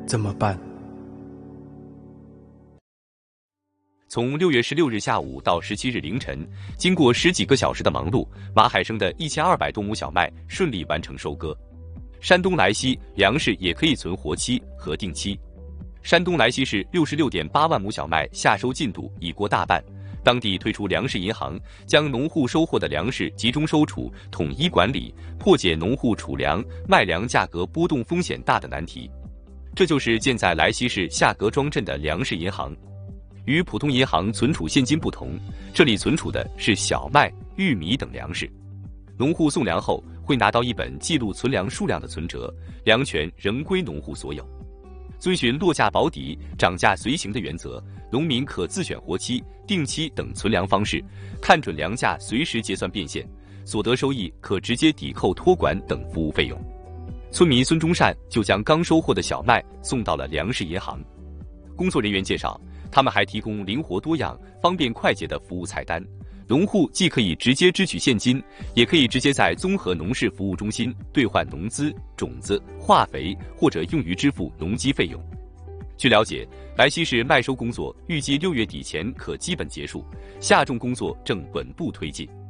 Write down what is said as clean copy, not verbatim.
怎么办？ 从6月16日下午到17日凌晨，经过10几个小时的忙碌，马海生的1200多亩小麦顺利完成收割。山东莱西粮食也可以存活期和定期。山东莱西市66.8万亩小麦夏收进度已过大半，当地推出粮食银行，将农户收获的粮食集中收储、统一管理，破解农户储粮、卖粮价格波动风险大的难题。这就是建在莱西市夏格庄镇的粮食银行。与普通银行存储现金不同，这里存储的是小麦、玉米等粮食。农户送粮后会拿到一本记录存粮数量的存折，粮权仍归农户所有。遵循落价保底、涨价随行的原则，农民可自选活期、定期等存粮方式，看准粮价随时结算变现，所得收益可直接抵扣托管等服务费用。村民孙忠善就将刚收获的小麦送到了粮食银行。工作人员介绍，他们还提供灵活多样、方便快捷的服务菜单。农户既可以直接支取现金，也可以直接在综合农事服务中心兑换农资、种子、化肥，或者用于支付农机费用。据了解，莱西市麦收工作预计6月底前可基本结束，夏种工作正稳步推进。